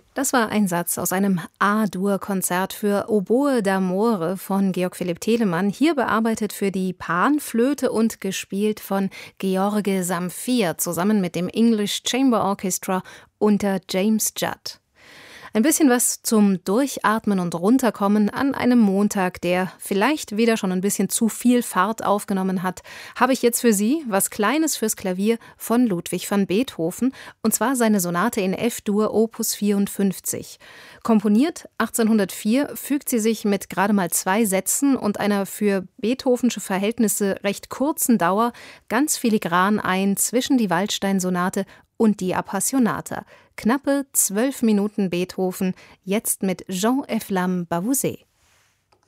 Das war ein Satz aus einem A-Dur-Konzert für Oboe d'Amore von Georg Philipp Telemann, hier bearbeitet für die Panflöte und gespielt von George Zamfir zusammen mit dem English Chamber Orchestra unter James Judd. Ein bisschen was zum Durchatmen und Runterkommen an einem Montag, der vielleicht wieder schon ein bisschen zu viel Fahrt aufgenommen hat, habe ich jetzt für Sie was Kleines fürs Klavier von Ludwig van Beethoven, und zwar seine Sonate in F-Dur Opus 54. Komponiert 1804, fügt sie sich mit gerade mal 2 Sätzen und einer für beethovensche Verhältnisse recht kurzen Dauer ganz filigran ein zwischen die Waldstein-Sonate und die Appassionata. Knappe 12 Minuten Beethoven, jetzt mit Jean Efflam Bavouzet.